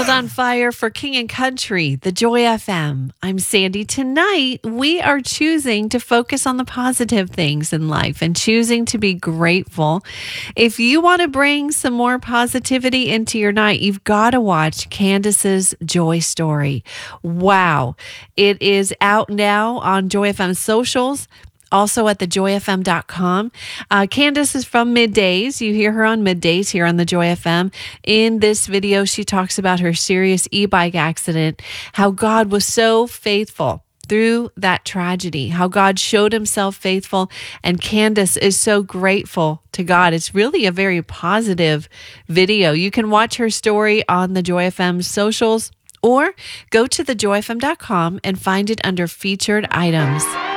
World on Fire for King and Country, the Joy FM. I'm Sandy. Tonight, we are choosing to focus on the positive things in life and choosing to be grateful. If you want to bring some more positivity into your night, you've got to watch Candace's Joy Story. Wow. It is out now on Joy FM socials. Also at thejoyfm.com. Candace is from Middays. You hear her on Middays here on the Joy FM. In this video, she talks about her serious e-bike accident, how God was so faithful through that tragedy, how God showed himself faithful, and Candace is so grateful to God. It's really a very positive video. You can watch her story on the Joy FM socials or go to thejoyfm.com and find it under featured items.